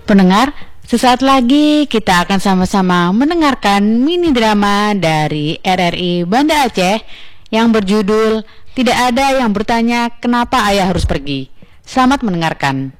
Pendengar, sesaat lagi kita akan sama-sama mendengarkan mini drama dari RRI Banda Aceh yang berjudul Tidak Ada Yang Bertanya Kenapa Ayah Harus Pergi. Selamat mendengarkan.